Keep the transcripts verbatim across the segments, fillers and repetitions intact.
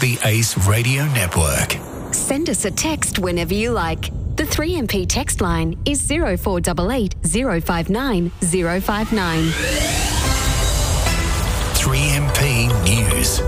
The Ace Radio Network. Send us a text whenever you like. The three M P text line is zero four eight eight, zero five nine, zero five nine. three M P News.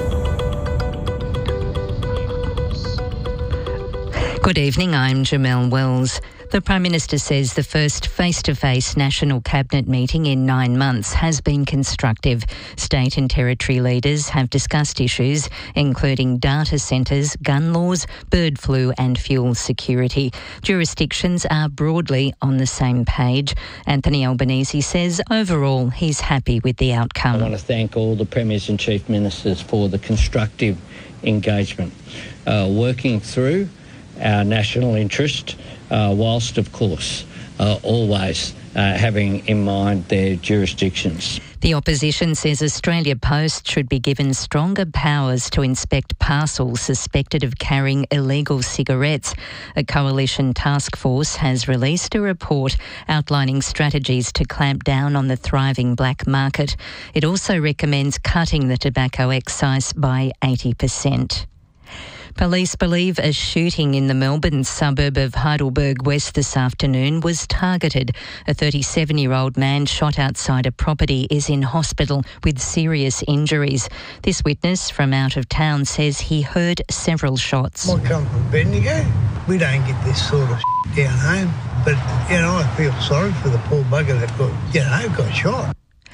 Good evening, I'm Jamelle Wells. The Prime Minister says the first face-to-face National Cabinet meeting in nine months has been constructive. State and territory leaders have discussed issues including data centres, gun laws, bird flu and fuel security. Jurisdictions are broadly on the same page. Anthony Albanese says overall he's happy with the outcome. I want to thank all the Premiers and Chief Ministers for the constructive engagement, uh, working through our national interest, uh, whilst, of course, uh, always uh, having in mind their jurisdictions. The opposition says Australia Post should be given stronger powers to inspect parcels suspected of carrying illegal cigarettes. A coalition task force has released a report outlining strategies to clamp down on the thriving black market. It also recommends cutting the tobacco excise by eighty percent. Police believe a shooting in the Melbourne suburb of Heidelberg West this afternoon was targeted. A thirty-seven-year-old man shot outside a property is in hospital with serious injuries. This witness from out of town says he heard several shots. I come from Bendigo. We don't get this sort of shit down home. But, you know, I feel sorry for the poor bugger that got, you know, got shot.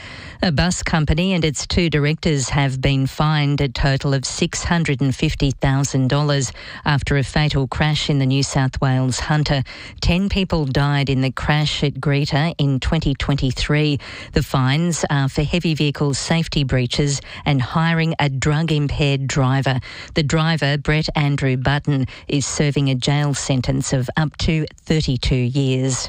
A bus company and its two directors have been fined a total of six hundred fifty thousand dollars after a fatal crash in the New South Wales Hunter. Ten people died in the crash at Greta in twenty twenty-three. The fines are for heavy vehicle safety breaches and hiring a drug-impaired driver. The driver, Brett Andrew Button, is serving a jail sentence of up to thirty-two years.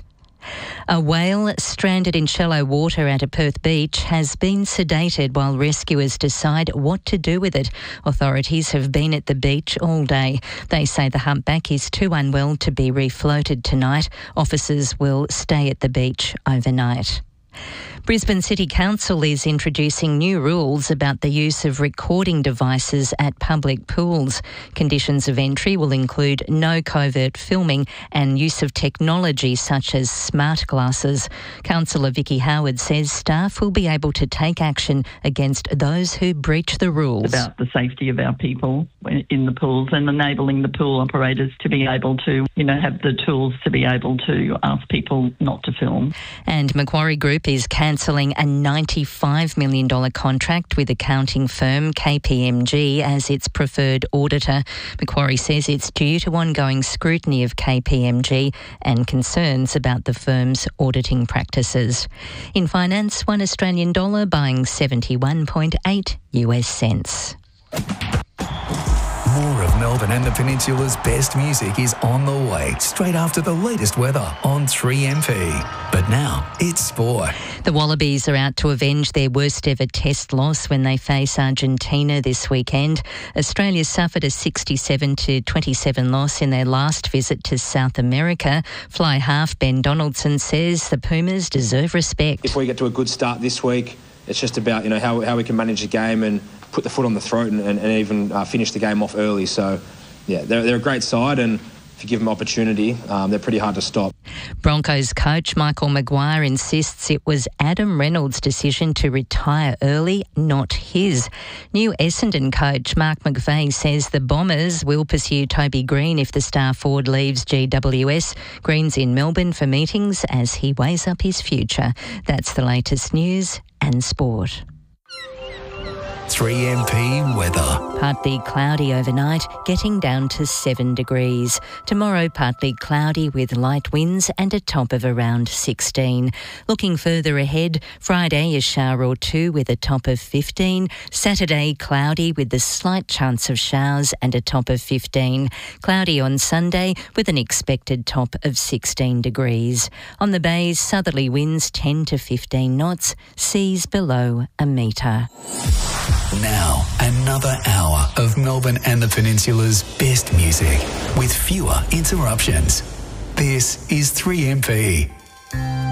A whale stranded in shallow water at a Perth beach has been sedated while rescuers decide what to do with it. Authorities have been at the beach all day. They say the humpback is too unwell to be refloated tonight. Officers will stay at the beach overnight. Brisbane City Council is introducing new rules about the use of recording devices at public pools. Conditions of entry will include no covert filming and use of technology such as smart glasses. Councillor Vicky Howard says staff will be able to take action against those who breach the rules. About the safety of our people in the pools and enabling the pool operators to be able to, you know, have the tools to be able to ask people not to film. And Macquarie Group is cancelling a ninety-five million dollars contract with accounting firm K P M G as its preferred auditor. Macquarie says it's due to ongoing scrutiny of K P M G and concerns about the firm's auditing practices. In finance, one Australian dollar buying seventy-one point eight U S cents. More of Melbourne and the Peninsula's best music is on the way, straight after the latest weather on three M P. But now, it's sport. The Wallabies are out to avenge their worst ever test loss when they face Argentina this weekend. Australia suffered a sixty-seven to twenty-seven loss in their last visit to South America. Fly half Ben Donaldson says the Pumas deserve respect. If we get to a good start this week, it's just about, you know, how, how we can manage the game and put the foot on the throat and, and, and even uh, finish the game off early. So, yeah, they're, they're a great side, and if you give them opportunity, um, they're pretty hard to stop. Broncos coach Michael Maguire insists it was Adam Reynolds' decision to retire early, not his. New Essendon coach Mark McVeigh says the Bombers will pursue Toby Green if the star forward leaves G W S. Green's in Melbourne for meetings as he weighs up his future. That's the latest news and sport. three M P weather. Partly cloudy overnight, getting down to seven degrees. Tomorrow, partly cloudy with light winds and a top of around sixteen. Looking further ahead, Friday a shower or two with a top of fifteen. Saturday, cloudy with a slight chance of showers and a top of fifteen. Cloudy on Sunday with an expected top of sixteen degrees. On the bays, southerly winds ten to fifteen knots, seas below a metre. Now, another hour of Melbourne and the Peninsula's best music with fewer interruptions. This is three M P.